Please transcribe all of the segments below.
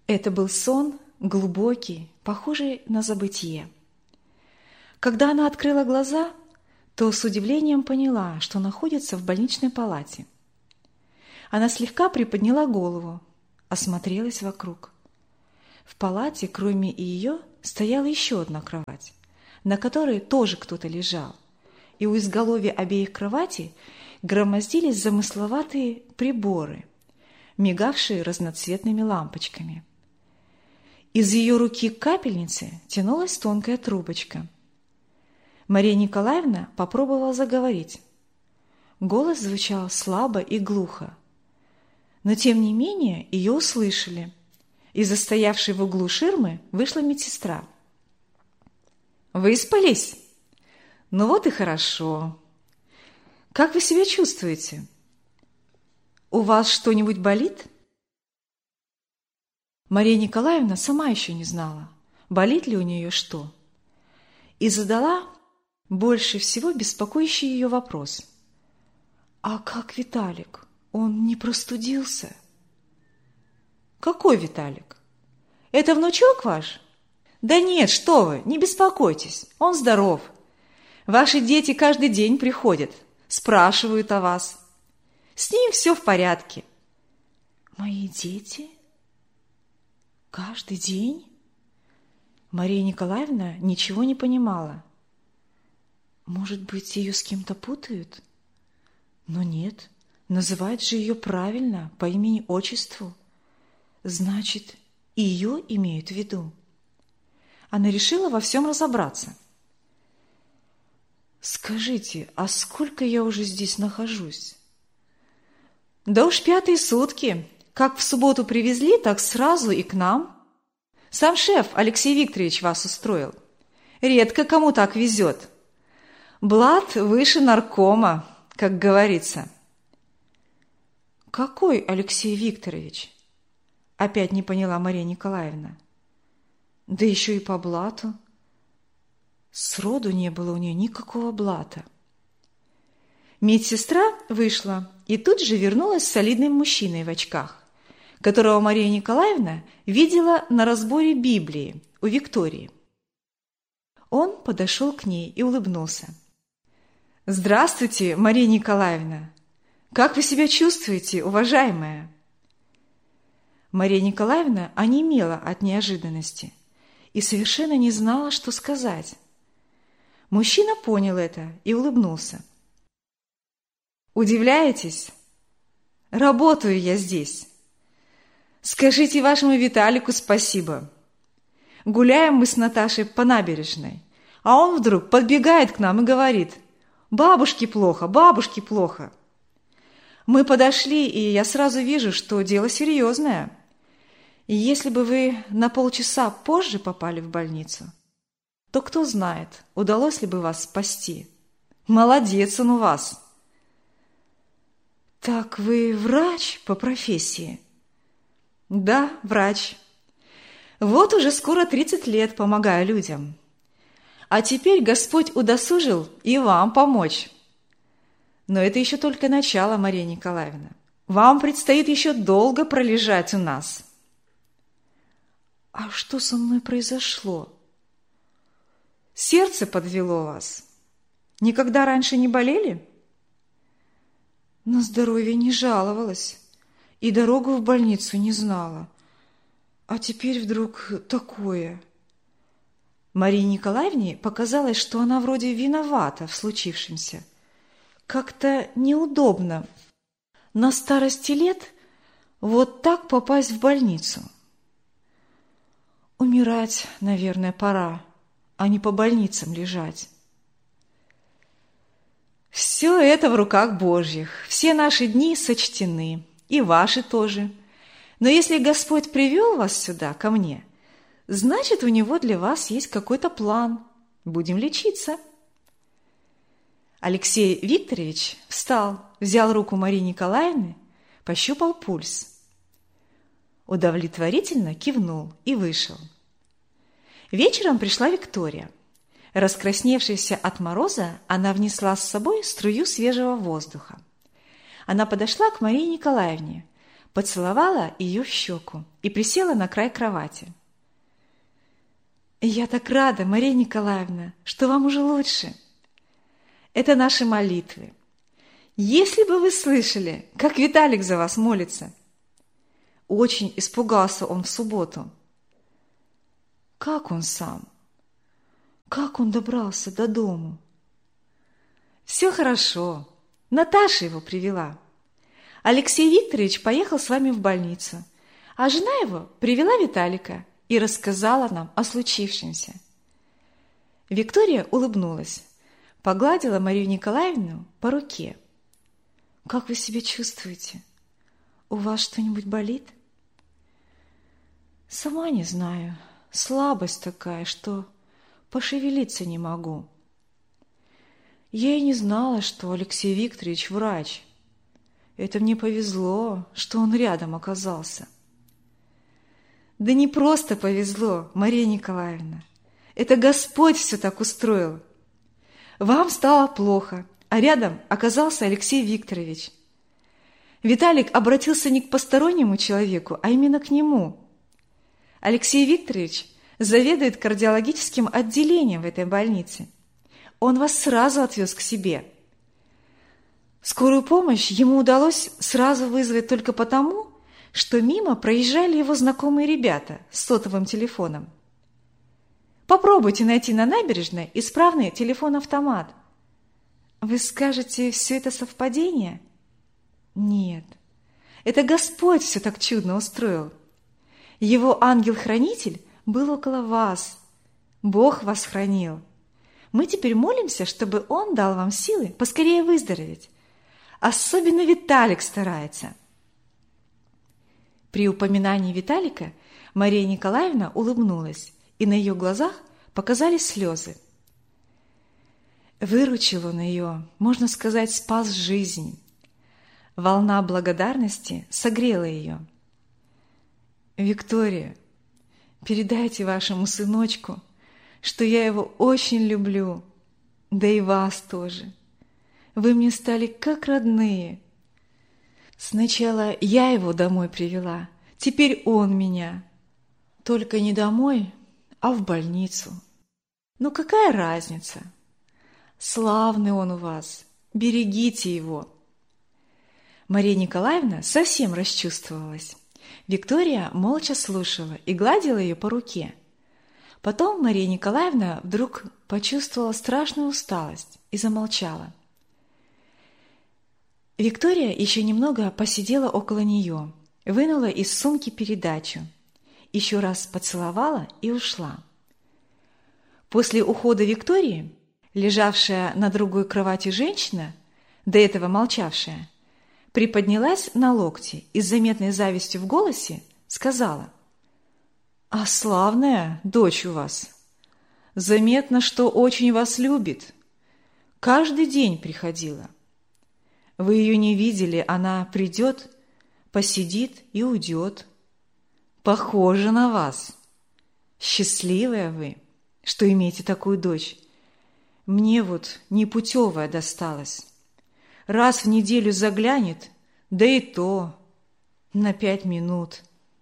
Это был сон, глубокий, похожий на забытье. Когда она открыла глаза, то с удивлением поняла, что находится в больничной палате. Она слегка приподняла голову, осмотрелась вокруг. В палате, кроме ее, стояла еще одна кровать, на которой тоже кто-то лежал, и у изголовья обеих кроватей громоздились замысловатые приборы, мигавшие разноцветными лампочками. Из ее руки к капельнице тянулась тонкая трубочка. Мария Николаевна попробовала заговорить. Голос звучал слабо и глухо, но тем не менее ее услышали. Из-за стоявшей в углу ширмы вышла медсестра. «Выспались? Ну вот и хорошо. Как вы себя чувствуете? У вас что-нибудь болит?» Мария Николаевна сама еще не знала, болит ли у нее что, и задала больше всего беспокоящий ее вопрос. «А как Виталик? Он не простудился?» «Какой Виталик? Это внучок ваш?» «Да нет, что вы, не беспокойтесь, он здоров. Ваши дети каждый день приходят, спрашивают о вас. С ним все в порядке». «Мои дети? Каждый день?» Мария Николаевна ничего не понимала. Может быть, ее с кем-то путают? Но нет, называют же ее правильно, по имени-отчеству. Значит, ее имеют в виду. Она решила во всем разобраться. «Скажите, а сколько я уже здесь нахожусь?» «Да уж 5-е сутки. Как в субботу привезли, так сразу и к нам. Сам шеф Алексей Викторович вас устроил. Редко кому так везет. Блат выше наркома, как говорится». «Какой Алексей Викторович?» Опять не поняла Мария Николаевна. Да еще и по блату. Сроду не было у нее никакого блата. Медсестра вышла и тут же вернулась с солидным мужчиной в очках, которого Мария Николаевна видела на разборе Библии у Виктории. Он подошел к ней и улыбнулся. «Здравствуйте, Мария Николаевна! Как вы себя чувствуете, уважаемая?» Мария Николаевна онемела от неожиданности и совершенно не знала, что сказать. Мужчина понял это и улыбнулся. «Удивляетесь? Работаю я здесь. Скажите вашему Виталику спасибо. Гуляем мы с Наташей по набережной, а он вдруг подбегает к нам и говорит: бабушке плохо, бабушке плохо. Мы подошли, и я сразу вижу, что дело серьезное. И если бы вы на полчаса позже попали в больницу, то кто знает, удалось ли бы вас спасти. Молодец он у вас!» «Так вы врач по профессии?» «Да, врач. Вот уже скоро 30 лет помогаю людям. А теперь Господь удосужил и вам помочь. Но это еще только начало, Мария Николаевна. Вам предстоит еще долго пролежать у нас». «А что со мной произошло?» «Сердце подвело вас. Никогда раньше не болели?» «На здоровье не жаловалась и дорогу в больницу не знала. А теперь вдруг такое». Марии Николаевне показалось, что она вроде виновата в случившемся. Как-то неудобно на старости лет вот так попасть в больницу. Умирать, наверное, пора, а не по больницам лежать. «Все это в руках Божьих. Все наши дни сочтены, и ваши тоже. Но если Господь привел вас сюда, ко мне, значит, у Него для вас есть какой-то план. Будем лечиться». Алексей Викторович встал, взял руку Марии Николаевны, пощупал пульс. Удовлетворительно кивнул и вышел. Вечером пришла Виктория. Раскрасневшаяся от мороза, она внесла с собой струю свежего воздуха. Она подошла к Марии Николаевне, поцеловала ее в щеку и присела на край кровати. «Я так рада, Мария Николаевна, что вам уже лучше. Это наши молитвы. Если бы вы слышали, как Виталик за вас молится. Очень испугался он в субботу. Как он сам? Как он добрался до дому? Все хорошо. Наташа его привела. Алексей Викторович поехал с вами в больницу, а жена его привела Виталика и рассказала нам о случившемся». Виктория улыбнулась, погладила Марию Николаевну по руке. «Как вы себя чувствуете? У вас что-нибудь болит?» «Сама не знаю. Слабость такая, что пошевелиться не могу. Я и не знала, что Алексей Викторович врач. Это мне повезло, что он рядом оказался». «Да не просто повезло, Мария Николаевна. Это Господь все так устроил. Вам стало плохо, а рядом оказался Алексей Викторович. Виталик обратился не к постороннему человеку, а именно к нему. Алексей Викторович заведует кардиологическим отделением в этой больнице. Он вас сразу отвез к себе. Скорую помощь ему удалось сразу вызвать только потому, что мимо проезжали его знакомые ребята с сотовым телефоном. Попробуйте найти на набережной исправный телефон-автомат. Вы скажете, все это совпадение? Нет, это Господь все так чудно устроил. Его ангел-хранитель был около вас. Бог вас хранил. Мы теперь молимся, чтобы Он дал вам силы поскорее выздороветь. Особенно Виталик старается». При упоминании Виталика Мария Николаевна улыбнулась, и на ее глазах показались слезы. Выручил он ее, можно сказать, спас жизнь. Волна благодарности согрела ее. «Виктория, передайте вашему сыночку, что я его очень люблю, да и вас тоже. Вы мне стали как родные. Сначала я его домой привела, теперь он меня. Только не домой, а в больницу. Ну какая разница? Славный он у вас, берегите его». Мария Николаевна совсем расчувствовалась. Виктория молча слушала и гладила ее по руке. Потом Мария Николаевна вдруг почувствовала страшную усталость и замолчала. Виктория еще немного посидела около нее, вынула из сумки передачу, еще раз поцеловала и ушла. После ухода Виктории, лежавшая на другой кровати женщина, до этого молчавшая, приподнялась на локти и с заметной завистью в голосе сказала: «А славная дочь у вас! Заметно, что очень вас любит. Каждый день приходила. Вы ее не видели, она придет, посидит и уйдет. Похожа на вас. Счастливая вы, что имеете такую дочь. Мне вот непутевая досталась. Раз в неделю заглянет, да и то на 5 минут».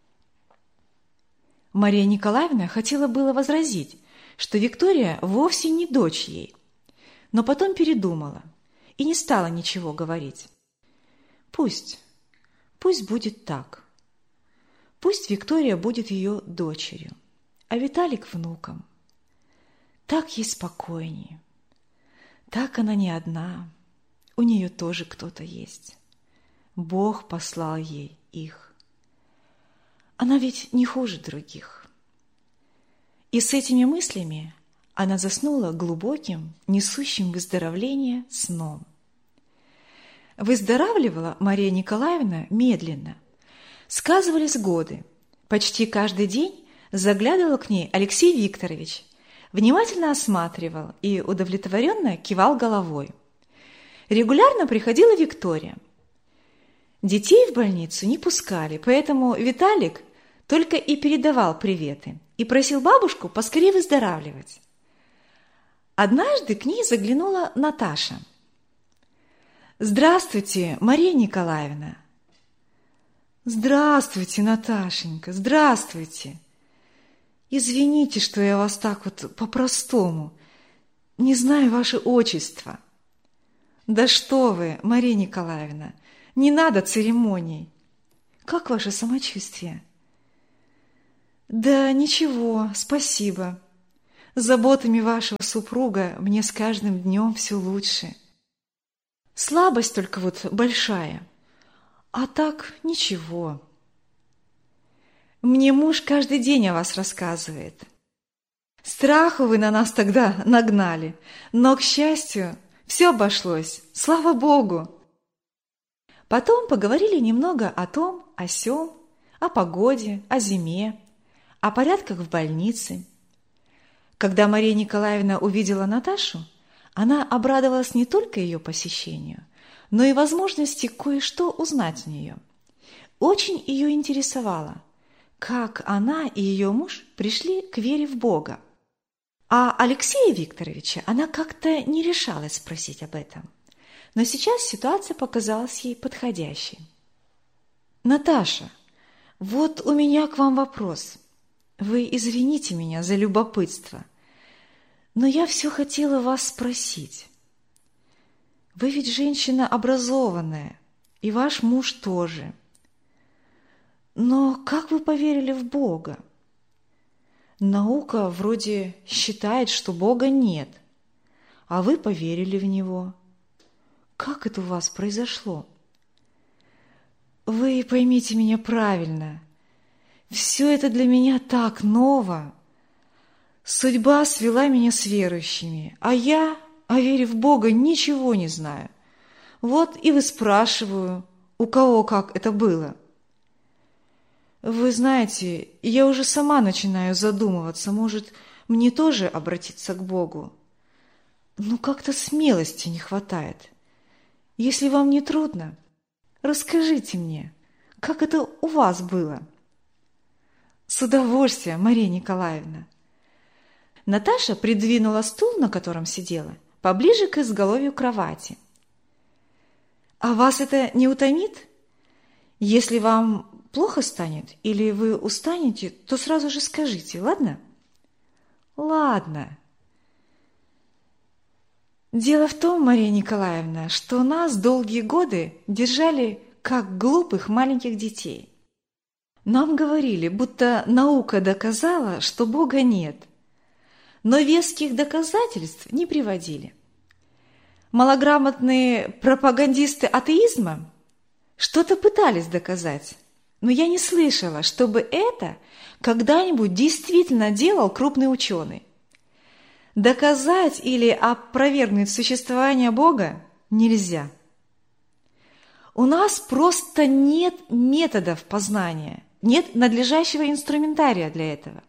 Мария Николаевна хотела было возразить, что Виктория вовсе не дочь ей, но потом передумала и не стала ничего говорить. Пусть будет так. Пусть Виктория будет ее дочерью, а Виталик внуком. Так ей спокойнее. Так она не одна. У нее тоже кто-то есть. Бог послал ей их. Она ведь не хуже других. И с этими мыслями она заснула глубоким, несущим выздоровление сном. Выздоравливала Мария Николаевна медленно. Сказывались годы. Почти каждый день заглядывал к ней Алексей Викторович, внимательно осматривал и удовлетворенно кивал головой. Регулярно приходила Виктория. Детей в больницу не пускали, поэтому Виталик только и передавал приветы и просил бабушку поскорее выздоравливать. Однажды к ней заглянула Наташа. «Здравствуйте, Мария Николаевна!» Здравствуйте, Наташенька, здравствуйте. Извините, что я вас так вот по-простому. Не знаю ваше отчество. Да что вы, Мария Николаевна, не надо церемоний. Как ваше самочувствие? Да ничего, спасибо. Заботами вашего супруга мне с каждым днем все лучше. Слабость только вот большая, а так ничего. Мне муж каждый день о вас рассказывает. Страху вы на нас тогда нагнали, но, к счастью, все обошлось, слава Богу. Потом поговорили немного о том, о сём, о погоде, о зиме, о порядках в больнице. Когда Мария Николаевна увидела Наташу, она обрадовалась не только ее посещению, но и возможности кое-что узнать у нее. Очень ее интересовало, как она и ее муж пришли к вере в Бога. А Алексея Викторовича она как-то не решалась спросить об этом. Но сейчас ситуация показалась ей подходящей. «Наташа, вот у меня к вам вопрос. Вы извините меня за любопытство, но я все хотела вас спросить. Вы ведь женщина образованная, и ваш муж тоже. Но как вы поверили в Бога? Наука вроде считает, что Бога нет, а вы поверили в Него. Как это у вас произошло? Вы поймите меня правильно. Все это для меня так ново. Судьба свела меня с верующими, а я о вере в Бога ничего не знаю. Вот и выспрашиваю, у кого как это было. Вы знаете, я уже сама начинаю задумываться, может, мне тоже обратиться к Богу. Но как-то смелости не хватает. Если вам не трудно, расскажите мне, как это у вас было? С удовольствием, Мария Николаевна. Наташа придвинула стул, на котором сидела, поближе к изголовью кровати. А вас это не утомит? Если вам плохо станет или вы устанете, то сразу же скажите, ладно? Ладно. Дело в том, Мария Николаевна, что нас долгие годы держали как глупых маленьких детей. Нам говорили, будто наука доказала, что Бога нет, но веских доказательств не приводили. Малограмотные пропагандисты атеизма что-то пытались доказать, но я не слышала, чтобы это когда-нибудь действительно делал крупный ученый. Доказать или опровергнуть существование Бога нельзя. У нас просто нет методов познания, нет надлежащего инструментария для этого.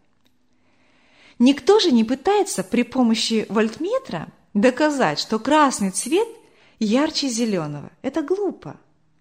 Никто же не пытается при помощи вольтметра доказать, что красный цвет ярче зеленого. Это глупо.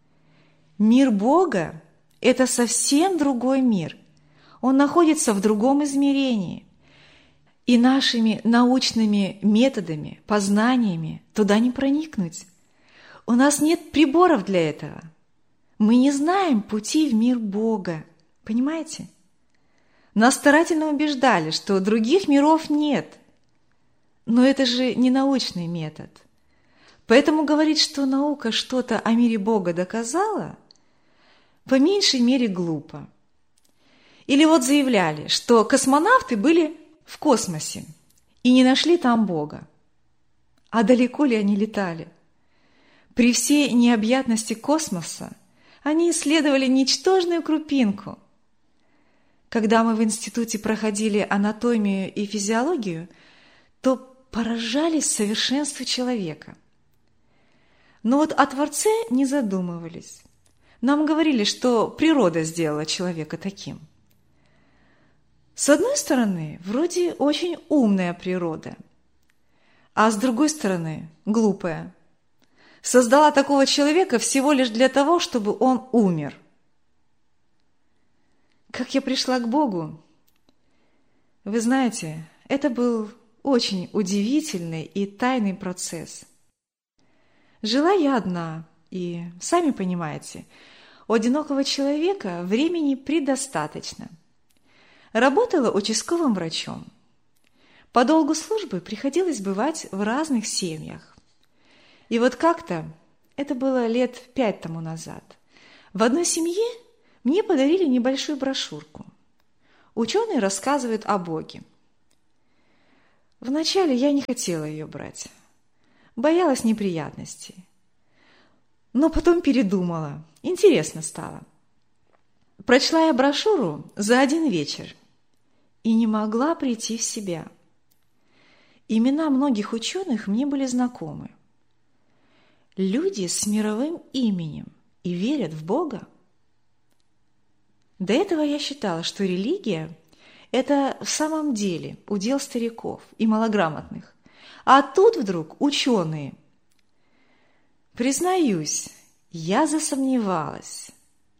Мир Бога – это совсем другой мир. Он находится в другом измерении. И нашими научными методами, познаниями туда не проникнуть. У нас нет приборов для этого. Мы не знаем пути в мир Бога. Понимаете? Нас старательно убеждали, что других миров нет. Но это же не научный метод. Поэтому говорить, что наука что-то о мире Бога доказала, по меньшей мере глупо. Или вот заявляли, что космонавты были в космосе и не нашли там Бога. А далеко ли они летали? При всей необъятности космоса они исследовали ничтожную крупинку. Когда мы в институте проходили анатомию и физиологию, то поражались совершенству человека. Но вот о Творце не задумывались. Нам говорили, что природа сделала человека таким. С одной стороны, вроде очень умная природа, а с другой стороны, глупая. Создала такого человека всего лишь для того, чтобы он умер. Как я пришла к Богу? Вы знаете, это был очень удивительный и тайный процесс. Жила я одна, и, сами понимаете, У одинокого человека времени предостаточно. Работала участковым врачом. По долгу службы приходилось бывать в разных семьях. И вот как-то, это было лет 5 тому назад, в одной семье мне подарили небольшую брошюрку. Ученые рассказывают о Боге. Вначале я не хотела ее брать, боялась неприятностей. Но потом передумала, интересно стало. Прочла я брошюру за один вечер и не могла прийти в себя. Имена многих ученых мне были знакомы. Люди с мировым именем и верят в Бога. До этого я считала, что религия – это в самом деле удел стариков и малограмотных. А тут вдруг ученые. Признаюсь, я засомневалась.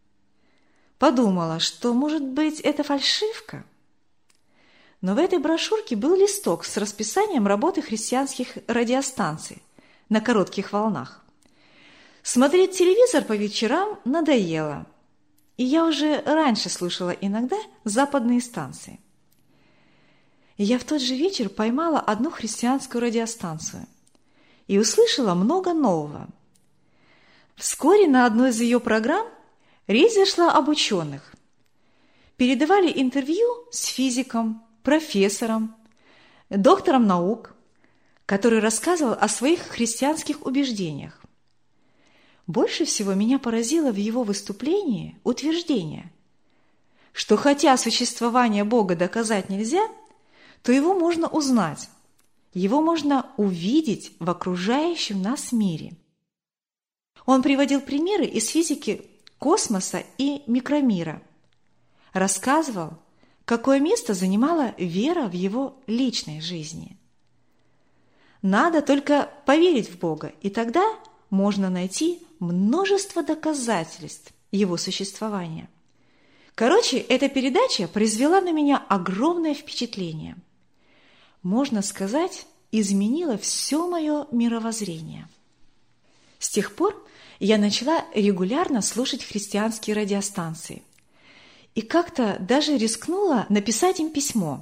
Подумала, что, может быть, это фальшивка. Но в этой брошюрке был листок с расписанием работы христианских радиостанций на коротких волнах. Смотреть телевизор по вечерам надоело, и я уже раньше слушала иногда западные станции. Я в тот же вечер поймала одну христианскую радиостанцию и услышала много нового. Вскоре на одной из ее программ речь зашла об ученых. Передавали интервью с физиком, профессором, доктором наук, который рассказывал о своих христианских убеждениях. Больше всего меня поразило в его выступлении утверждение, что хотя существование Бога доказать нельзя, то его можно узнать, его можно увидеть в окружающем нас мире. Он приводил примеры из физики космоса и микромира, рассказывал, какое место занимала вера в его личной жизни. Надо только поверить в Бога, и тогда можно найти множество доказательств его существования. Короче, эта передача произвела на меня огромное впечатление. Можно сказать, изменила все мое мировоззрение. С тех пор я начала регулярно слушать христианские радиостанции и как-то даже рискнула написать им письмо.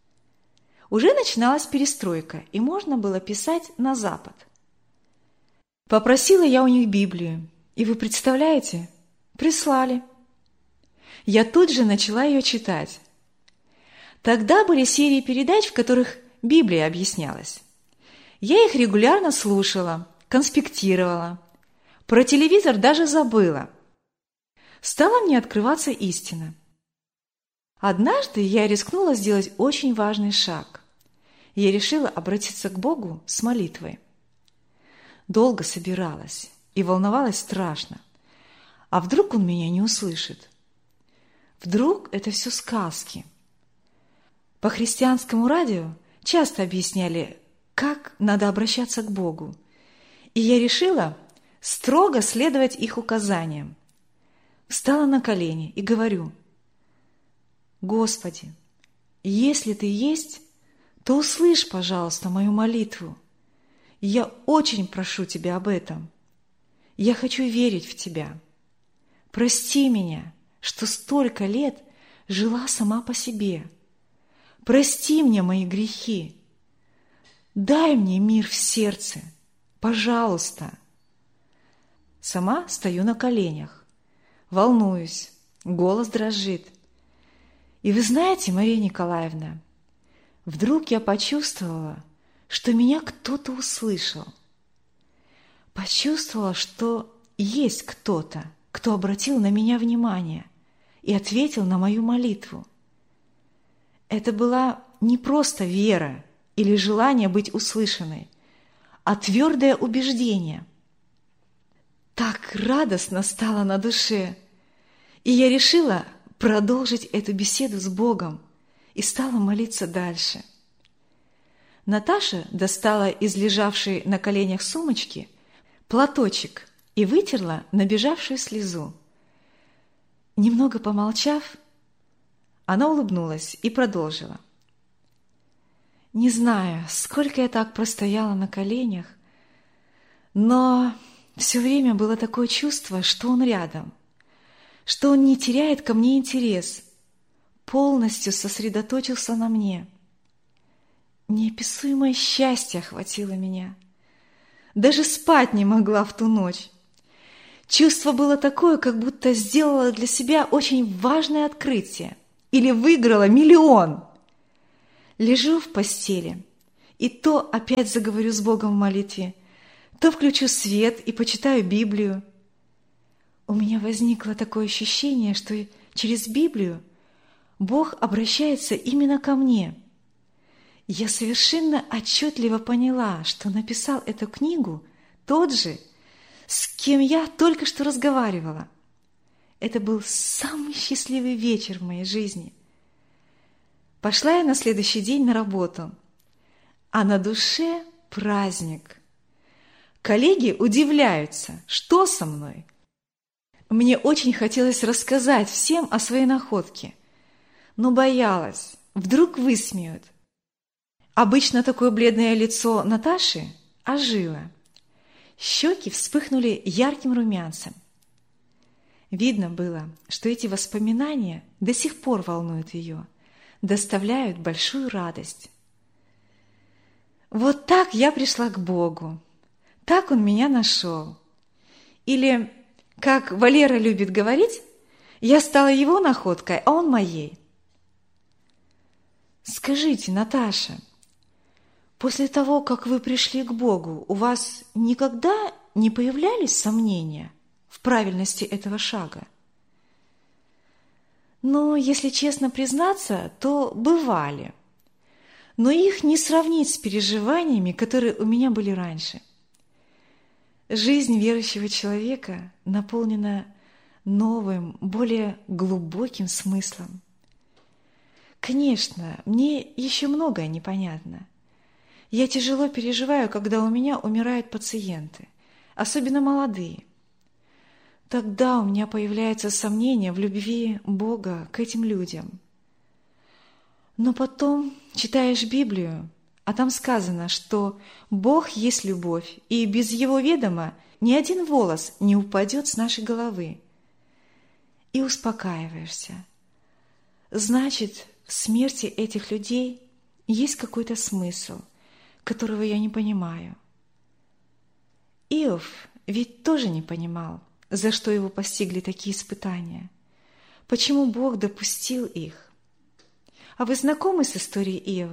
Уже начиналась перестройка, и можно было писать на Запад. Попросила я у них Библию, и вы представляете, прислали. Я тут же начала ее читать. Тогда были серии передач, в которых Библия объяснялась. Я их регулярно слушала, конспектировала. Про телевизор даже забыла. Стала мне открываться истина. Однажды я рискнула сделать очень важный шаг. Я решила обратиться к Богу с молитвой. Долго собиралась и волновалась страшно. А вдруг Он меня не услышит? Вдруг это все сказки? По христианскому радио часто объясняли, как надо обращаться к Богу. И я решила строго следовать их указаниям. Встала на колени и говорю: «Господи, если Ты есть, то услышь, пожалуйста, мою молитву. Я очень прошу Тебя об этом. Я хочу верить в Тебя. Прости меня, что столько лет жила сама по себе. Прости мне мои грехи. Дай мне мир в сердце, пожалуйста». Сама стою на коленях, волнуюсь, голос дрожит. И вы знаете, Мария Николаевна, вдруг я почувствовала, что меня кто-то услышал. Почувствовала, что есть кто-то, кто обратил на меня внимание и ответил на мою молитву. Это была не просто вера или желание быть услышанной, а твердое убеждение. Так радостно стало на душе, и я решила продолжить эту беседу с Богом и стала молиться дальше. Наташа достала из лежавшей на коленях сумочки платочек и вытерла набежавшую слезу. Немного помолчав, она улыбнулась и продолжила. Не знаю, сколько я так простояла на коленях, но все время было такое чувство, что он рядом, что он не теряет ко мне интерес, полностью сосредоточился на мне. Неописуемое счастье охватило меня. Даже спать не могла в ту ночь. Чувство было такое, как будто сделала для себя очень важное открытие или выиграла миллион. Лежу в постели, и то опять заговорю с Богом в молитве, то включу свет и почитаю Библию. У меня возникло такое ощущение, что через Библию Бог обращается именно ко мне. Я совершенно отчетливо поняла, что написал эту книгу тот же, с кем я только что разговаривала. Это был самый счастливый вечер в моей жизни. Пошла я на следующий день на работу, а на душе праздник. Коллеги удивляются, что со мной. Мне очень хотелось рассказать всем о своей находке, но боялась, вдруг высмеют. Обычно такое бледное лицо Наташи ожило. Щеки вспыхнули ярким румянцем. Видно было, что эти воспоминания до сих пор волнуют ее, доставляют большую радость. Вот так я пришла к Богу, так Он меня нашел. Или, как Валера любит говорить, я стала его находкой, а он моей. Скажите, Наташа, после того, как вы пришли к Богу, у вас никогда не появлялись сомнения в правильности этого шага? Ну, если честно признаться, то бывали. Но их не сравнить с переживаниями, которые у меня были раньше. Жизнь верующего человека наполнена новым, более глубоким смыслом. Конечно, мне еще многое непонятно. Я тяжело переживаю, когда у меня умирают пациенты, особенно молодые. Тогда у меня появляется сомнение в любви Бога к этим людям. Но потом читаешь Библию, а там сказано, что Бог есть любовь, и без Его ведома ни один волос не упадет с нашей головы. И успокаиваешься. Значит, в смерти этих людей есть какой-то смысл, которого я не понимаю. Иов ведь тоже не понимал, за что его постигли такие испытания, почему Бог допустил их. А вы знакомы с историей Иова?